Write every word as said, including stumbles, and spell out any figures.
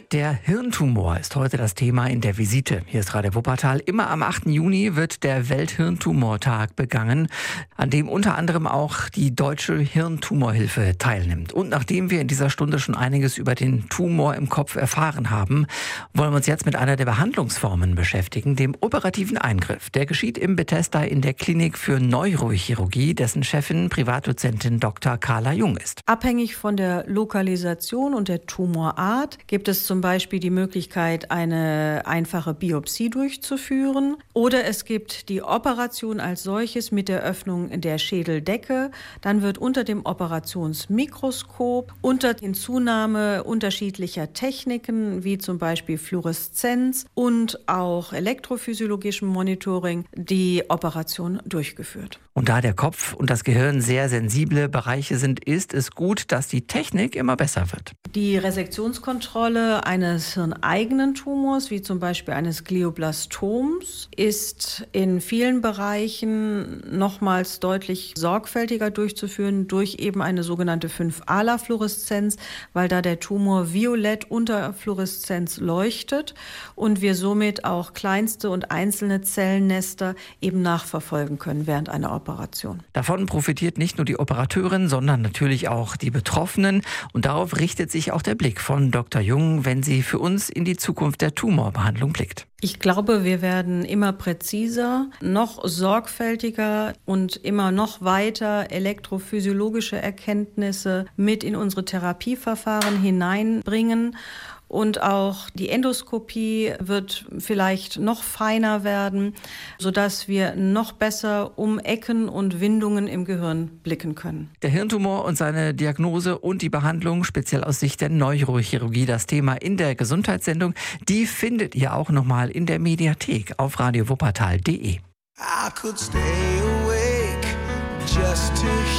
Der Hirntumor ist heute das Thema in der Visite. Hier ist Radio Wuppertal. Immer am achten Juni wird der Welthirntumortag begangen, an dem unter anderem auch die Deutsche Hirntumorhilfe teilnimmt. Und nachdem wir in dieser Stunde schon einiges über den Tumor im Kopf erfahren haben, wollen wir uns jetzt mit einer der Behandlungsformen beschäftigen, dem operativen Eingriff. Der geschieht im Bethesda in der Klinik für Neurochirurgie, dessen Chefin Privatdozentin Doktor Carla Jung ist. Abhängig von der Lokalisation und der Tumorart gibt es zum Beispiel die Möglichkeit, eine einfache Biopsie durchzuführen. Oder es gibt die Operation als solches mit der Öffnung der Schädeldecke. Dann wird unter dem Operationsmikroskop, unter Hinzunahme unterschiedlicher Techniken, wie zum Beispiel Fluoreszenz und auch elektrophysiologischem Monitoring, die Operation durchgeführt. Und da der Kopf und das Gehirn sehr sensible Bereiche sind, ist es gut, dass die Technik immer besser wird. Die Resektionskontrolle eines hirneigenen Tumors, wie zum Beispiel eines Glioblastoms, ist in vielen Bereichen nochmals deutlich sorgfältiger durchzuführen durch eben eine sogenannte fünf A-Fluoreszenz, weil da der Tumor violett unter Fluoreszenz leuchtet und wir somit auch kleinste und einzelne Zellnester eben nachverfolgen können während einer Operation. Davon profitiert nicht nur die Operateurin, sondern natürlich auch die Betroffenen. Und darauf richtet sich auch der Blick von Doktor Jung, wenn sie für uns in die Zukunft der Tumorbehandlung blickt. Ich glaube, wir werden immer präziser, noch sorgfältiger und immer noch weiter elektrophysiologische Erkenntnisse mit in unsere Therapieverfahren hineinbringen. Und auch die Endoskopie wird vielleicht noch feiner werden, sodass wir noch besser um Ecken und Windungen im Gehirn blicken können. Der Hirntumor und seine Diagnose und die Behandlung, speziell aus Sicht der Neurochirurgie, das Thema in der Gesundheitssendung, die findet ihr auch nochmal in der Mediathek auf radio wuppertal punkt de. I could stay awake just to